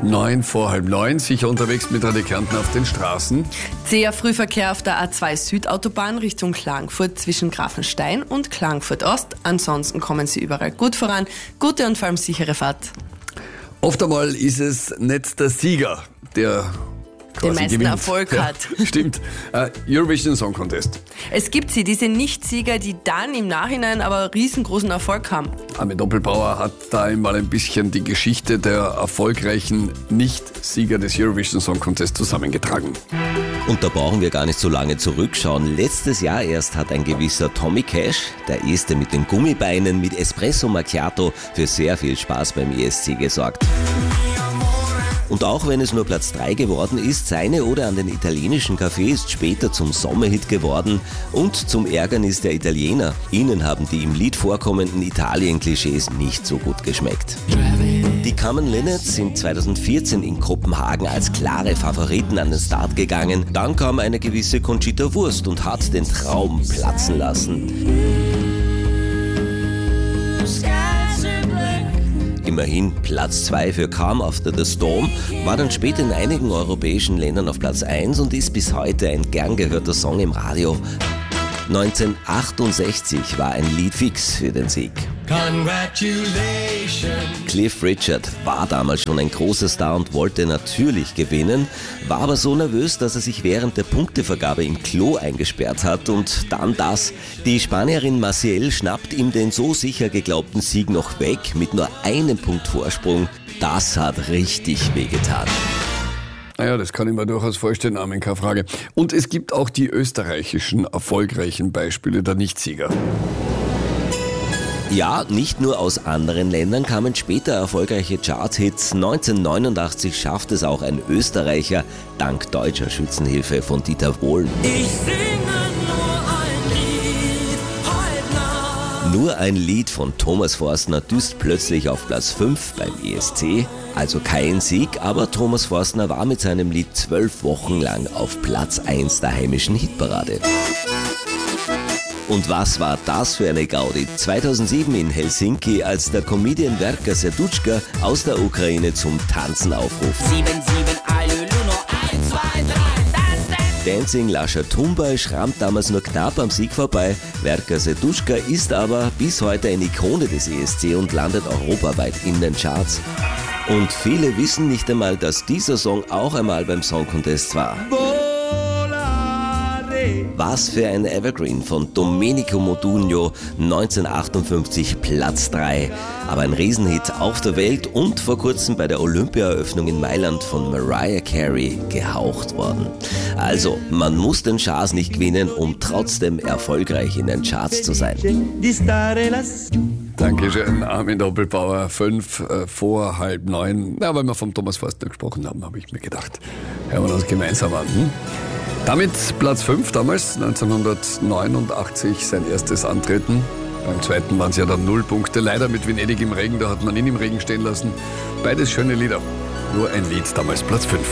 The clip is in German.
9:45, sicher unterwegs mit Radio Kärnten auf den Straßen. Zäher Frühverkehr auf der A2 Südautobahn Richtung Klagenfurt zwischen Grafenstein und Klagenfurt Ost. Ansonsten kommen Sie überall gut voran. Gute und vor allem sichere Fahrt. Oft einmal ist es nicht der Sieger, der den meisten gewinnt. Erfolg hat. Ja, stimmt. Eurovision Song Contest. Es gibt diese Nicht-Sieger, die dann im Nachhinein aber riesengroßen Erfolg haben. Armin Doppelbauer hat da einmal ein bisschen die Geschichte der erfolgreichen Nicht-Sieger des Eurovision Song Contest zusammengetragen. Und da brauchen wir gar nicht so lange zurückschauen. Letztes Jahr erst hat ein gewisser Tommy Cash, der Erste mit den Gummibeinen, mit Espresso Macchiato für sehr viel Spaß beim ESC gesorgt. Und auch wenn es nur Platz 3 geworden ist, seine Ode an den italienischen Café ist später zum Sommerhit geworden und zum Ärgernis der Italiener. Ihnen haben die im Lied vorkommenden Italien-Klischees nicht so gut geschmeckt. Die Common Linnets sind 2014 in Kopenhagen als klare Favoriten an den Start gegangen. Dann kam eine gewisse Conchita Wurst und hat den Traum platzen lassen. Immerhin Platz 2 für Calm After the Storm, war dann später in einigen europäischen Ländern auf Platz 1 und ist bis heute ein gern gehörter Song im Radio. 1968 war ein Lied fix für den Sieg. Congratulations. Cliff Richard war damals schon ein großer Star und wollte natürlich gewinnen, war aber so nervös, dass er sich während der Punktevergabe im Klo eingesperrt hat und dann das. Die Spanierin Maciel schnappt ihm den so sicher geglaubten Sieg noch weg mit nur einem Punkt Vorsprung. Das hat richtig wehgetan. Naja, das kann ich mir durchaus vorstellen, Armin, keine Frage. Und es gibt auch die österreichischen erfolgreichen Beispiele der Nichtsieger. Ja, nicht nur aus anderen Ländern kamen später erfolgreiche Charts-Hits. 1989 schafft es auch ein Österreicher, dank deutscher Schützenhilfe von Dieter Bohlen. Ich singe Nur ein Lied von Thomas Forstner düst plötzlich auf Platz 5 beim ESC. Also kein Sieg, aber Thomas Forstner war mit seinem Lied 12 Wochen lang auf Platz 1 der heimischen Hitparade. Und was war das für eine Gaudi? 2007 in Helsinki, als der Comedian Werka Serduchka aus der Ukraine zum Tanzen aufruft. 77, Aluluno, 1, 2, 3, Dancing Lascia Tumba schrammt damals nur knapp am Sieg vorbei. Werka Serduchka ist aber bis heute eine Ikone des ESC und landet europaweit in den Charts. Und viele wissen nicht einmal, dass dieser Song auch einmal beim Song Contest war. Was für ein Evergreen von Domenico Modugno, 1958 Platz 3. Aber ein Riesenhit auf der Welt und vor kurzem bei der Olympia-Eröffnung in Mailand von Mariah Carey gehaucht worden. Also, man muss den Charts nicht gewinnen, um trotzdem erfolgreich in den Charts zu sein. Dankeschön, Armin Doppelbauer, 5 vor 8:30. Ja, weil wir vom Thomas Forstner gesprochen haben, habe ich mir gedacht, hören wir das gemeinsam an. Damit Platz 5 damals, 1989, sein erstes Antreten. Beim zweiten waren es ja dann 0 Punkte. Leider mit Venedig im Regen, da hat man ihn im Regen stehen lassen. Beides schöne Lieder. Nur ein Lied, damals Platz 5.